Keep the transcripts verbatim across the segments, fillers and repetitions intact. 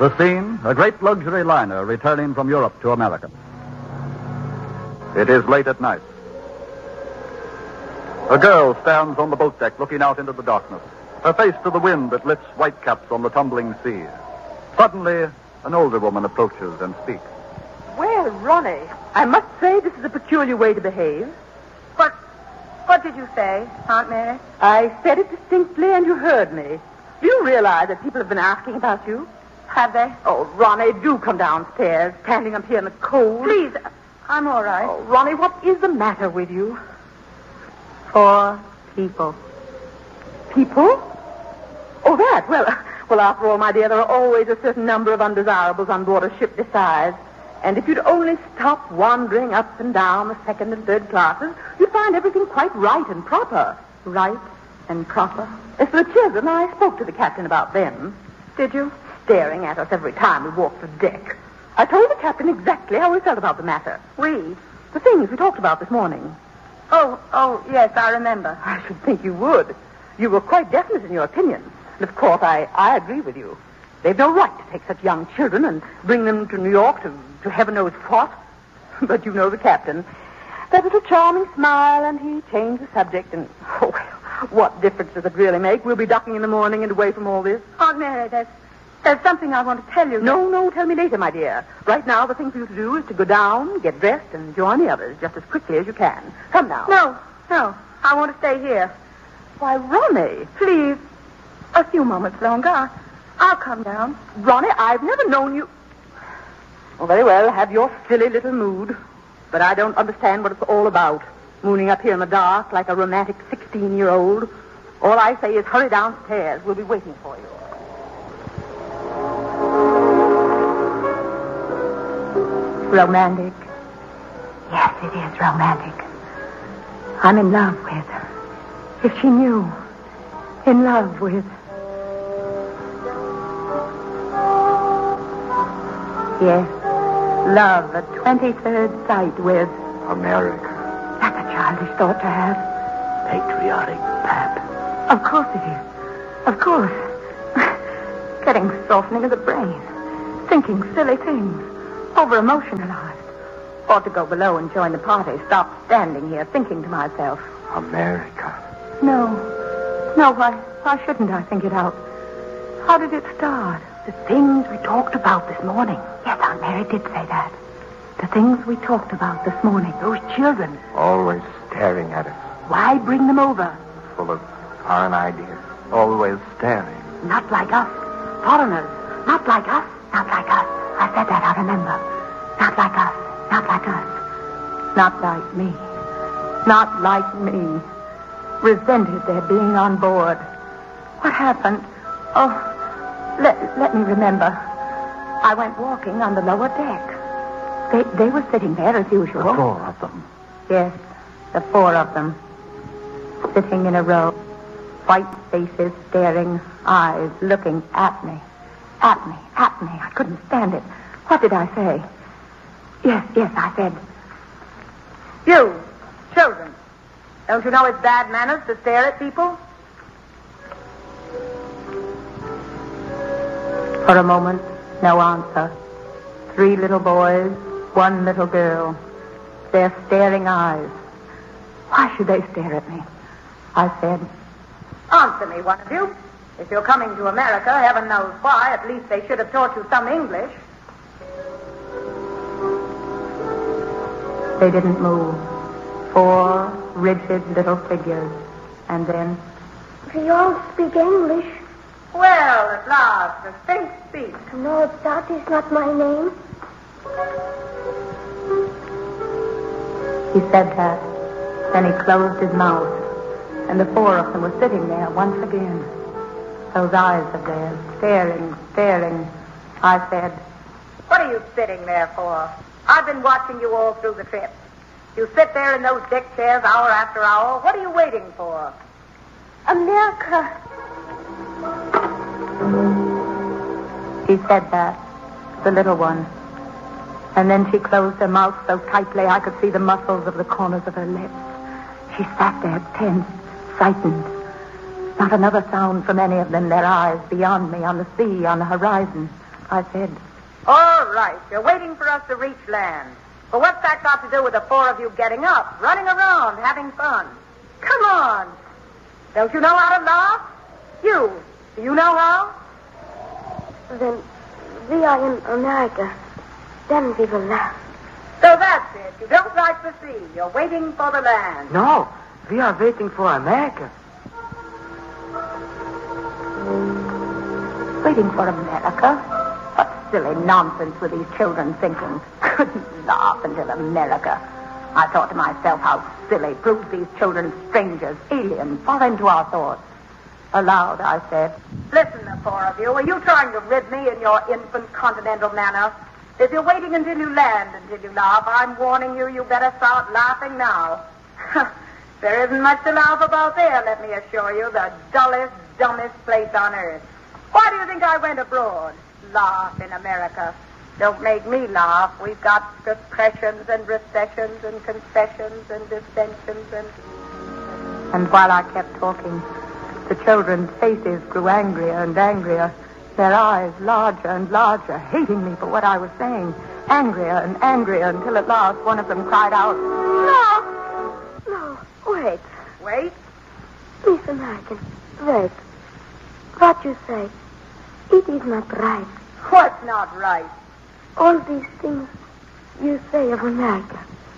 The scene, a great luxury liner returning from Europe to America. It is late at night. A girl stands on the boat deck looking out into the darkness, her face to the wind that lifts whitecaps on the tumbling sea. Suddenly, an older woman approaches and speaks. Well, Ronnie, I must say this is a peculiar way to behave. What, what did you say, Aunt Mary? I said it distinctly and you heard me. Do you realize that people have been asking about you? Have they? Oh, Ronnie, do come downstairs, standing up here in the cold. Please, I'm all right. Oh, Ronnie, what is the matter with you? Four people. People? Oh, that. Well, well, after all, my dear, there are always a certain number of undesirables on board a ship besides. And if you'd only stop wandering up and down the second and third classes, you'd find everything quite right and proper. Right and proper? As for the children, I spoke to the captain about them. Did you? Staring at us every time we walked the deck. I told the captain exactly how we felt about the matter. We? The things we talked about this morning. Oh, oh, yes, I remember. I should think you would. You were quite definite in your opinion. And, of course, I, I agree with you. They've no right to take such young children and bring them to New York to, to heaven knows what. But you know the captain. That little charming smile, and he changed the subject, and, oh, well, what difference does it really make? We'll be ducking in the morning and away from all this. Aunt Mary, there's, there's something I want to tell you. No, no, tell me later, my dear. Right now, the thing for you to do is to go down, get dressed, and join the others just as quickly as you can. Come now. No, no, I want to stay here. Why, Ronnie. Please, a few moments longer. I'll, I'll come down. Ronnie, I've never known you... Oh, very well, have your silly little mood. But I don't understand what it's all about. Mooning up here in the dark like a romantic sixteen-year-old. All I say is hurry downstairs. We'll be waiting for you. Romantic. Yes, it is romantic. I'm in love with. If she knew. In love with. Yes. Love at twenty-third sight with... America. That's a childish thought to have. Patriotic, Pap. Of course it is. Of course. Getting softening of the brain. Thinking silly things. Over-emotionalized. Ought to go below and join the party. Stop standing here thinking to myself. America. No. No, why, why shouldn't I think it out? How did it start? The things we talked about this morning. Yes, Aunt Mary did say that. The things we talked about this morning. Those children. Always staring at us. Why bring them over? Full of foreign ideas. Always staring. Not like us. Foreigners. Not like us. Not like us. I said that, I remember. Not like us. Not like us. Not like me. Not like me. Resented their being on board. What happened? Oh, let, let me remember. I went walking on the lower deck. They, they were sitting there as usual. The four of them. Yes, the four of them. Sitting in a row. White faces, staring eyes, looking at me. At me, at me. I couldn't stand it. What did I say? Yes, yes, I said. You, children. Don't you know it's bad manners to stare at people? For a moment, no answer. Three little boys, one little girl. Their staring eyes. Why should they stare at me? I said, Answer me, one of you. If you're coming to America, heaven knows why, at least they should have taught you some English. They didn't move. Four rigid little figures. And then... We all speak English. Well, at last, the Saint speaks. No, that is not my name. He said that. Then he closed his mouth. And the four of them were sitting there once again. Those eyes of theirs, staring, staring. I said, What are you sitting there for? I've been watching you all through the trip. You sit there in those deck chairs hour after hour. What are you waiting for? America. She said that, the little one. And then she closed her mouth so tightly I could see the muscles of the corners of her lips. She sat there tense, frightened. Not another sound from any of them, their eyes beyond me, on the sea, on the horizon. I said. All right. You're waiting for us to reach land. But what's that got to do with the four of you getting up, running around, having fun? Come on. Don't you know how to laugh? You. Do you know how? Then we are in America. Then we will laugh. So that's it. You don't like the sea. You're waiting for the land. No, we are waiting for America. Waiting for America? What silly nonsense were these children thinking? Couldn't laugh until America. I thought to myself, how silly. Proves these children strangers, alien, foreign to our thoughts. Aloud, I said, Listen, the four of you. Are you trying to rid me in your infant continental manner? If you're waiting until you land until you laugh, I'm warning you, you better start laughing now. There isn't much to laugh about there, let me assure you. The dullest, dumbest place on earth. Why do you think I went abroad? Laugh in America. Don't make me laugh. We've got depressions and recessions and concessions and dissensions and... And while I kept talking, the children's faces grew angrier and angrier, their eyes larger and larger, hating me for what I was saying, angrier and angrier, until at last one of them cried out, No! No, wait. Wait? Miss American, wait. What you say, it is not right. What's not right? All these things you say of America.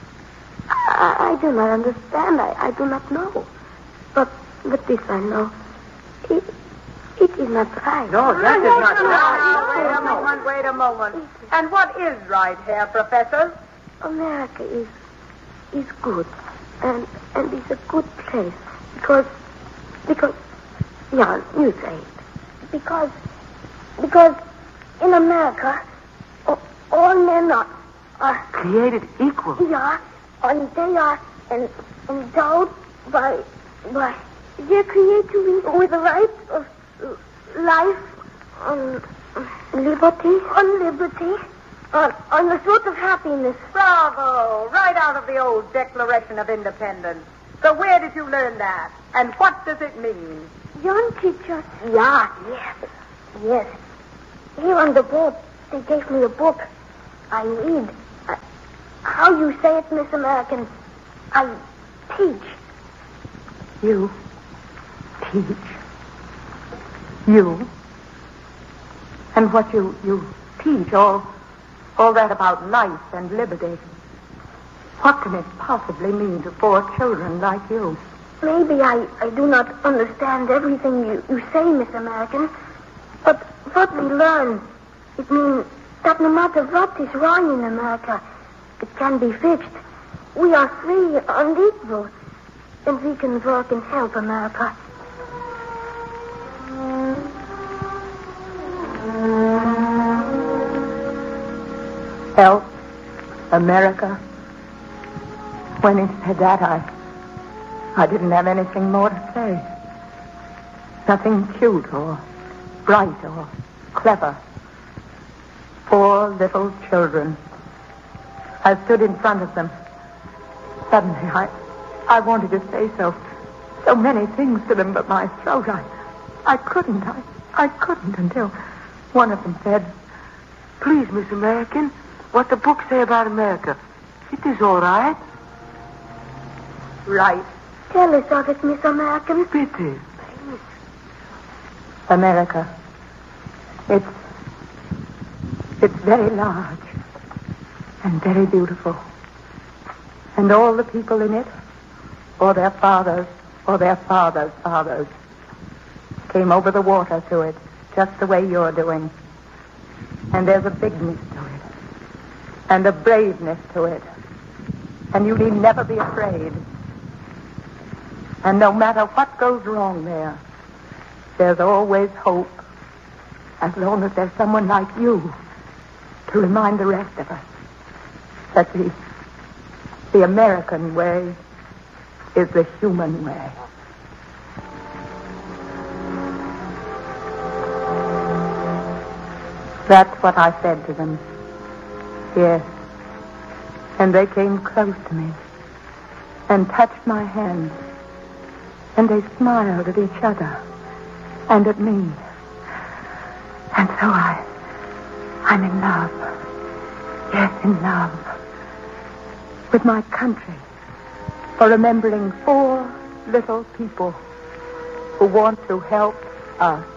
I, I do not understand. I, I do not know. But but this I know. It, it is not right. No, that is not right. Wait a moment, wait a moment. And what is right, Herr Professor? America is is good, and and is a good place because because yeah, you say it. Because because in America a- all men are are Created equal. yeah, and they are en- endowed by by their creator with, with the right of uh, life, on liberty, on liberty, on on the sort of happiness. Bravo! Right out of the old Declaration of Independence. So where did you learn that? And what does it mean? Young teachers? Yeah, yes, yes. Here on the boat, they gave me a book. I read. I, how you say it, Miss American? I teach. You teach. You? And what you, you teach, all, all that about life and liberty. What can it possibly mean to four children like you? Maybe I, I do not understand everything you, you say, Miss American. But what we learn, it means that no matter what is wrong in America, it can be fixed. We are free and equal, and we can work and help America. Help America. When he said that, I, I didn't have anything more to say. Nothing cute or bright or clever. Four little children. I stood in front of them. Suddenly, I, I wanted to say so, so many things to them, but my throat, I, I couldn't. I, I couldn't until one of them said, Please, Miss American, what the book say about America? It is all right. right, Tell us of it, Miss American. Pity. America. It's, it's very large and very beautiful. And all the people in it, or their fathers, or their fathers' fathers, came over the water to it, just the way you're doing. And there's a bigness to it, and a braveness to it. And you need never be afraid. And no matter what goes wrong there, there's always hope, as long as there's someone like you to remind the rest of us that the, the American way is the human way. That's what I said to them. Yes. And they came close to me and touched my hand. And they smiled at each other and at me. And so I I'm in love. Yes, in love. With my country. For remembering four little people who want to help us.